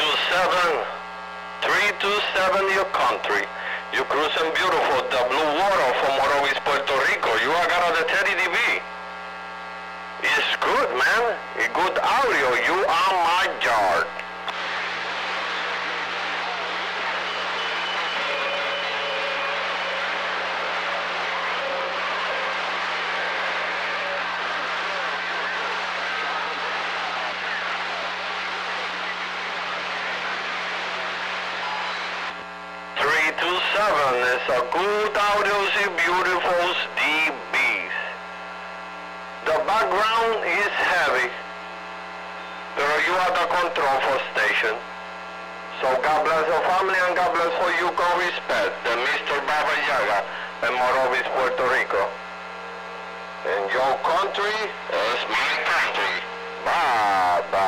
327 your country. You cruising beautiful, the blue water from Morovis, Puerto Rico. You are got the Teddy DV. It's good, man. A good audio. You are my yard. Is a good audio, see beautiful DBs. The background is heavy, pero you are the control for station. So God bless your family and God bless for you con respect. The Mr. Baba Yaga in Morovis, Puerto Rico. And your country is my country. Bye bye.